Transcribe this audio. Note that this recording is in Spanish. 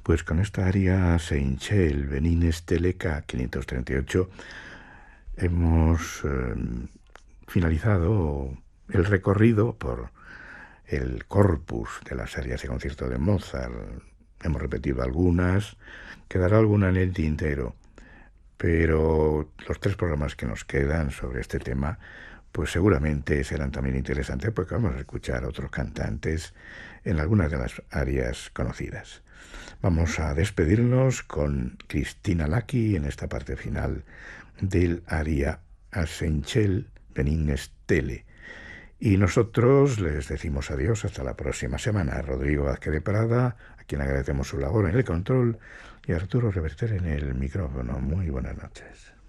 Pues con esta aria Seychelles, Benines Teleca 538, hemos finalizado el recorrido por el corpus de las arias de concierto de Mozart. Hemos repetido algunas, quedará alguna en el tintero, pero los 3 programas que nos quedan sobre este tema, pues seguramente serán también interesantes porque vamos a escuchar a otros cantantes en algunas de las arias conocidas. Vamos a despedirnos con Cristina Lacchi en esta parte final del aria a Seychelles, Benines Tele. Y nosotros les decimos adiós hasta la próxima semana. Rodrigo Vázquez de Prada, a quien agradecemos su labor en el control, y Arturo Reverter en el micrófono. Muy buenas noches.